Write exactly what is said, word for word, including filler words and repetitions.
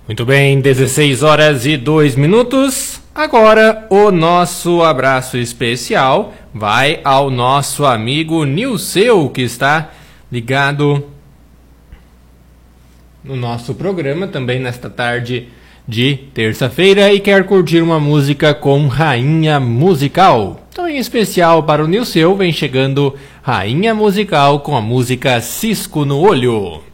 Muito bem, dezesseis horas e dois minutos. Agora o nosso abraço especial vai ao nosso amigo Nilceu, que está ligado no nosso programa também nesta tarde de terça-feira e quer curtir uma música com Rainha Musical. Então, em especial para o Nilceu, vem chegando Rainha Musical com a música Cisco no Olho.